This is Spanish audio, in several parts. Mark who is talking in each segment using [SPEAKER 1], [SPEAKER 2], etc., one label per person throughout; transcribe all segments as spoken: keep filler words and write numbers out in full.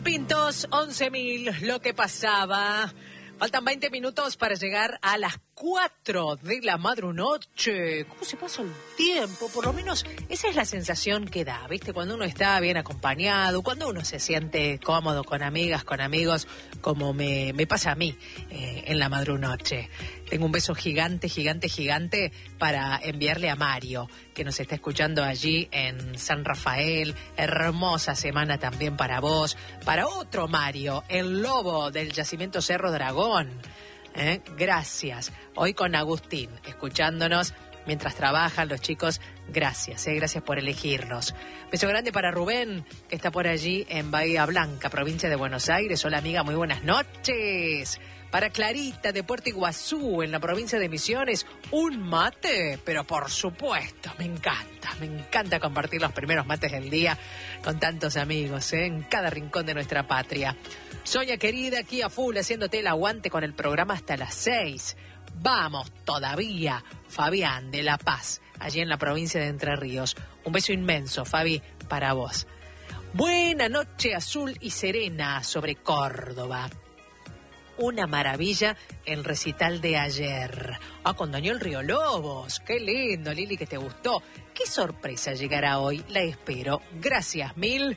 [SPEAKER 1] Daniel Pintos, once mil, lo que pasaba. Faltan veinte minutos para llegar a las cuatro de la madrunoche. ¿Cómo se pasa el tiempo? Por lo menos esa es la sensación que da, ¿viste? Cuando uno está bien acompañado, cuando uno se siente cómodo con amigas, con amigos, como me, me pasa a mí eh, en la madrunoche. Tengo un beso gigante, gigante, gigante para enviarle a Mario, que nos está escuchando allí en San Rafael. Hermosa semana también para vos. Para otro Mario, el lobo del Yacimiento Cerro Dragón. ¿Eh? Gracias. Hoy con Agustín, escuchándonos mientras trabajan los chicos. Gracias, ¿eh? Gracias por elegirnos. Beso grande para Rubén, que está por allí en Bahía Blanca, provincia de Buenos Aires. Hola amiga, muy buenas noches. Para Clarita de Puerto Iguazú, en la provincia de Misiones, un mate, pero por supuesto, me encanta, me encanta compartir los primeros mates del día con tantos amigos, ¿eh? En cada rincón de nuestra patria. Sonia querida, aquí a full, haciéndote el aguante con el programa hasta las seis. Vamos todavía, Fabián de La Paz, allí en la provincia de Entre Ríos. Un beso inmenso, Fabi, para vos. Buena noche azul y serena sobre Córdoba. Una maravilla el recital de ayer. Ah, con Daniel Río Lobos. Qué lindo, Lili, que te gustó. Qué sorpresa llegará hoy. La espero. Gracias mil.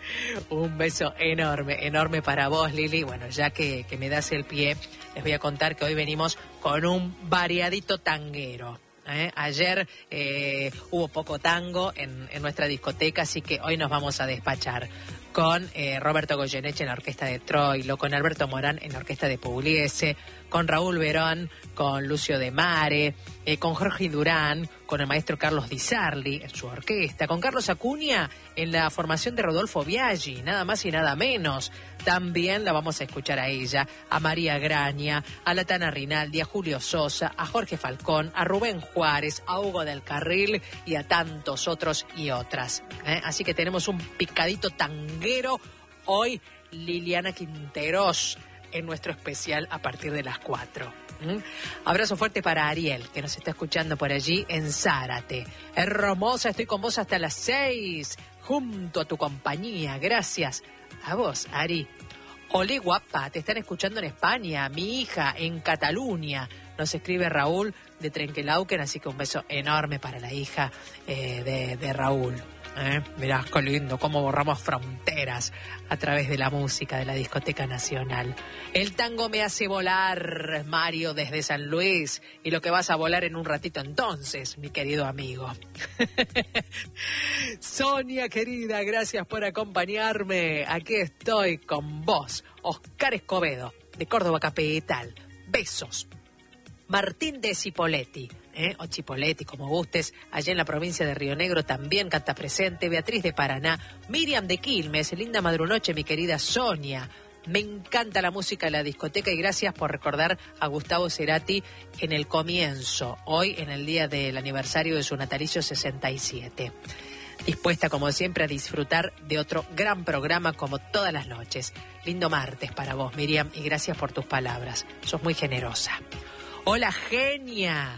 [SPEAKER 1] Un beso enorme, enorme para vos, Lili. Bueno, ya que, que me das el pie, les voy a contar que hoy venimos con un variadito tanguero. ¿Eh? Ayer eh, hubo poco tango en, en nuestra discoteca, así que hoy nos vamos a despachar con eh, Roberto Goyeneche en la orquesta de Troilo, con Alberto Morán en la orquesta de Pugliese, con Raúl Verón, con Lucio de Mare, eh, con Jorge Durán, con el maestro Carlos Di Sarli en su orquesta, con Carlos Acuña en la formación de Rodolfo Biaggi, nada más y nada menos. También la vamos a escuchar a ella, a María Graña, a Latana Rinaldi, a Julio Sosa, a Jorge Falcón, a Rubén Juárez, a Hugo del Carril y a tantos otros y otras. ¿eh? Así que tenemos un picadito tanguero hoy, Liliana Quinteros, en nuestro especial a partir de las cuatro. ¿Mm? Abrazo fuerte para Ariel, que nos está escuchando por allí en Zárate. Hermosa, estoy con vos hasta las seis, junto a tu compañía. Gracias a vos, Ari. Olé, guapa, te están escuchando en España, mi hija en Cataluña. Nos escribe Raúl de Trenquelauquen, así que un beso enorme para la hija eh, de, de Raúl. ¿Eh? Mirá, qué lindo, cómo borramos fronteras a través de la música de la Discoteca Nacional. El tango me hace volar, Mario, desde San Luis, y lo que vas a volar en un ratito entonces, mi querido amigo. Sonia, querida, gracias por acompañarme. Aquí estoy con vos, Oscar Escobedo, de Córdoba Capital. Besos. Martín de Cipoletti. ¿Eh? o Chipoletti, como gustes, allá en la provincia de Río Negro también canta presente, Beatriz de Paraná, Miriam de Quilmes, linda madrunoche, mi querida Sonia. Me encanta la música de la discoteca y gracias por recordar a Gustavo Cerati en el comienzo, hoy en el día del aniversario de su natalicio sesenta y siete. Dispuesta como siempre a disfrutar de otro gran programa como todas las noches. Lindo martes para vos, Miriam, y gracias por tus palabras, sos muy generosa. Hola, genia.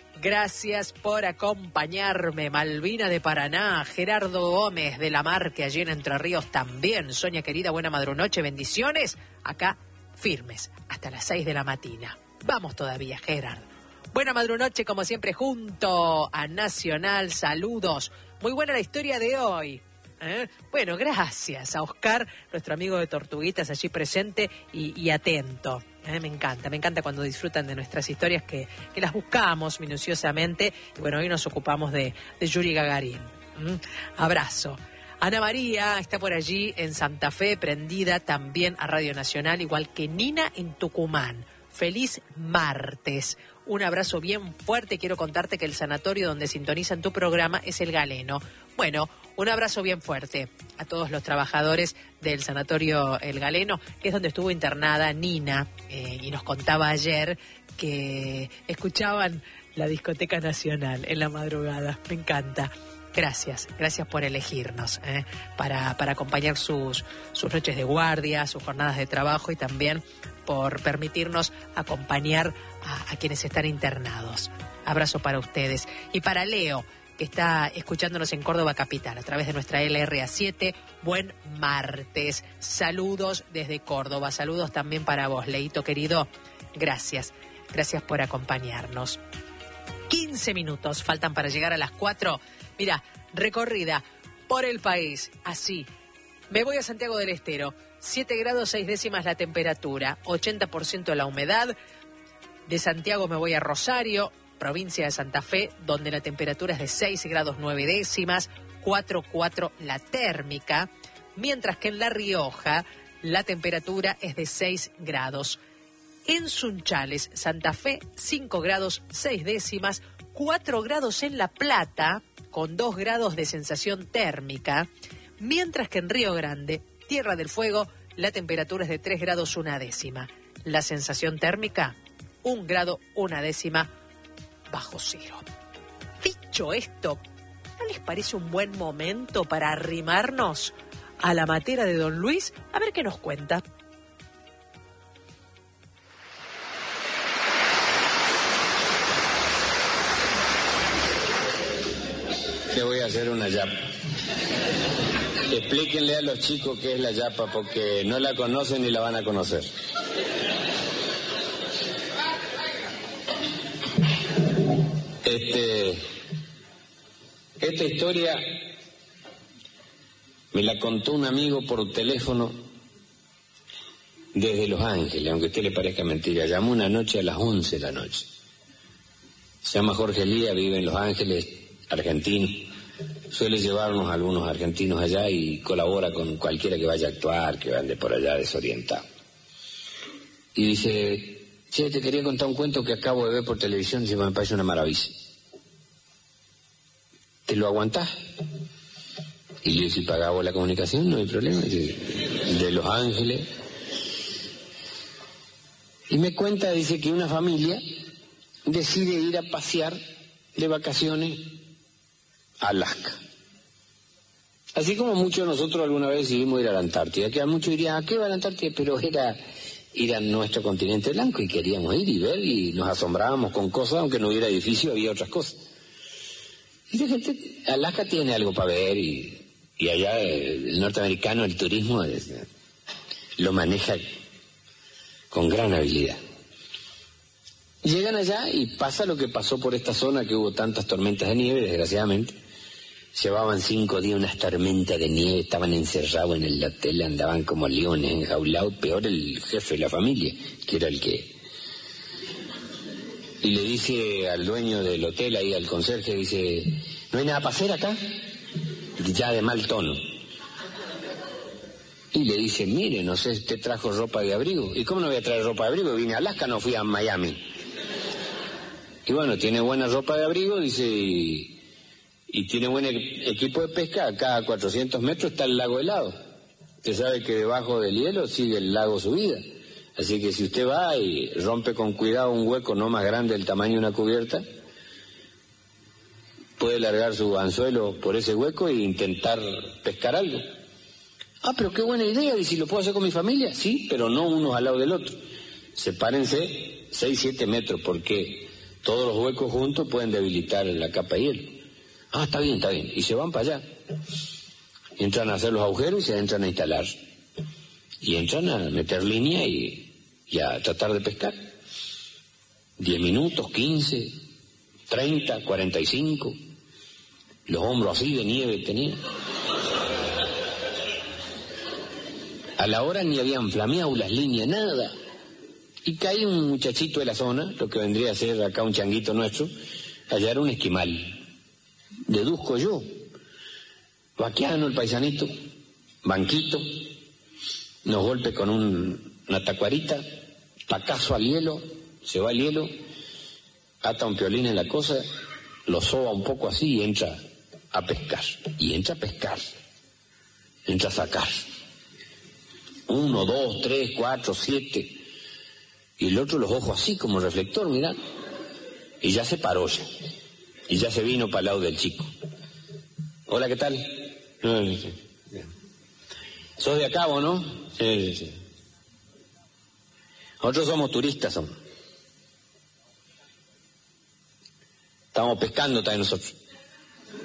[SPEAKER 1] Gracias por acompañarme, Malvina de Paraná, Gerardo Gómez de La Marque, allí en Entre Ríos también. Sonia querida, buena madrunoche, bendiciones. Acá, firmes, hasta las seis de la mañana. Vamos todavía, Gerardo. Buena madrunoche, como siempre, junto a Nacional. Saludos. Muy buena la historia de hoy. ¿Eh? Bueno, gracias a Oscar, nuestro amigo de Tortuguitas, allí presente y, y atento. ¿Eh? Me encanta, me encanta cuando disfrutan de nuestras historias que, que las buscamos minuciosamente. Y bueno, hoy nos ocupamos de, de Yuri Gagarin. ¿Mm? Abrazo. Ana María está por allí en Santa Fe, prendida también a Radio Nacional, igual que Nina en Tucumán. Feliz martes. Un abrazo bien fuerte. Quiero contarte que el sanatorio donde sintonizan tu programa es el Galeno. Bueno, un abrazo bien fuerte a todos los trabajadores del sanatorio El Galeno, que es donde estuvo internada Nina, eh, y nos contaba ayer que escuchaban la Discoteca Nacional en la madrugada. Me encanta. Gracias, gracias por elegirnos eh, para, para acompañar sus, sus noches de guardia, sus jornadas de trabajo y también por permitirnos acompañar a, a quienes están internados. Abrazo para ustedes. Y para Leo, que está escuchándonos en Córdoba Capital a través de nuestra L R A siete. Buen martes. Saludos desde Córdoba. Saludos también para vos, Leito querido. Gracias. Gracias por acompañarnos. quince minutos faltan para llegar a las cuatro. Mira, recorrida por el país. Así. Me voy a Santiago del Estero. siete grados seis décimas la temperatura. ochenta por ciento la humedad. De Santiago me voy a Rosario, provincia de Santa Fe, donde la temperatura es de seis grados nueve décimas. cuatro coma cuatro la térmica. Mientras que en La Rioja la temperatura es de seis grados. En Sunchales, Santa Fe, cinco grados seis décimas, cuatro grados en La Plata, con dos grados de sensación térmica, mientras que en Río Grande, Tierra del Fuego, la temperatura es de tres grados una décima. La sensación térmica, un grado una décima bajo cero. Dicho esto, ¿no les parece un buen momento para arrimarnos a la matera de don Luis? A ver qué nos cuenta.
[SPEAKER 2] Le voy a hacer una yapa. Explíquenle a los chicos qué es la yapa, porque no la conocen ni la van a conocer. Este, esta historia me la contó un amigo por teléfono desde Los Ángeles, aunque a usted le parezca mentira. Llamó una noche a las once de la noche. Se llama Jorge Lía, vive en Los Ángeles, argentino. Suele llevarnos a algunos argentinos allá y colabora con cualquiera que vaya a actuar, que ande por allá desorientado. Y dice, che, te quería contar un cuento que acabo de ver por televisión, y me parece una maravilla. ¿Te lo aguantás? Y yo, si pagaba la comunicación, no hay problema. Dice, de Los Ángeles. Y me cuenta, dice, que una familia decide ir a pasear de vacaciones a Alaska. Así como muchos de nosotros alguna vez decidimos ir a la Antártida, que a muchos dirían, ¿a qué va a la Antártida? Pero era ir a nuestro continente blanco y queríamos ir y ver y nos asombrábamos con cosas, aunque no hubiera edificio, había otras cosas. Y de gente, Alaska tiene algo para ver y, y allá el norteamericano, el turismo, es, lo maneja con gran habilidad. Llegan allá y pasa lo que pasó por esta zona, que hubo tantas tormentas de nieve, desgraciadamente. Llevaban cinco días unas tormentas de nieve, estaban encerrados en el hotel, andaban como leones enjaulados, peor el jefe de la familia, que era el que... Y le dice al dueño del hotel, ahí al conserje, dice, ¿no hay nada para hacer acá? Ya de mal tono. Y le dice, mire, no sé, usted trajo ropa de abrigo. ¿Y cómo no voy a traer ropa de abrigo? Vine a Alaska, no fui a Miami. Y bueno, tiene buena ropa de abrigo, dice, y, y tiene buen equipo de pesca. Acá a cuatrocientos metros está el lago helado. Usted sabe que debajo del hielo sigue el lago subida. Así que si usted va y rompe con cuidado un hueco no más grande del tamaño de una cubierta, puede largar su anzuelo por ese hueco e intentar pescar algo. Ah, pero qué buena idea, y si lo puedo hacer con mi familia, sí, pero no unos al lado del otro. Sepárense seis, siete metros, porque todos los huecos juntos pueden debilitar la capa de hielo. Ah, está bien, está bien. Y se van para allá. Entran a hacer los agujeros y se entran a instalar. Y entran a meter línea y, y a tratar de pescar. Diez minutos, quince, treinta, cuarenta y cinco. Los hombros así de nieve tenían. A la hora ni habían flameado las líneas, nada. Y cae un muchachito de la zona, lo que vendría a ser acá un changuito nuestro, allá era un esquimal. Deduzco yo. Vaquiano el paisanito, banquito, nos golpe con un, una tacuarita, tacazo al hielo, se va al hielo, ata un piolín en la cosa, lo soba un poco así y entra a pescar. Y entra a pescar, entra a sacar. Uno, dos, tres, cuatro, siete. Y el otro los ojos así como reflector, mirá. Y ya se paró ya. Y ya se vino para el lado del chico. Hola, ¿qué tal? No, no, sí. ¿Sos de acá o no? Sí, sí, sí. Nosotros somos turistas, somos. Estamos pescando también nosotros.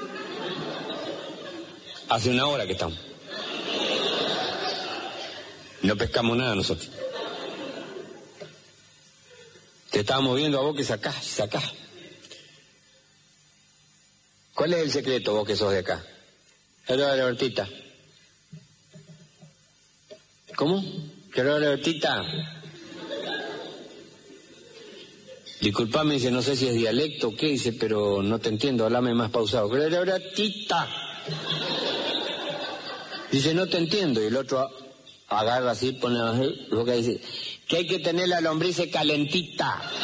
[SPEAKER 2] Hace una hora que estamos. No pescamos nada nosotros. Te estábamos viendo a vos que sacás, sacás. ¿Cuál es el secreto vos que sos de acá? Quiero la Bertita. ¿Cómo? Quiero la Bertita. Disculpame, dice, no sé si es dialecto o qué, dice, pero no te entiendo, háblame más pausado. Quiero la Bertita. Dice, no te entiendo, y el otro agarra así, pone la boca y dice, que hay que tener la lombriz calentita.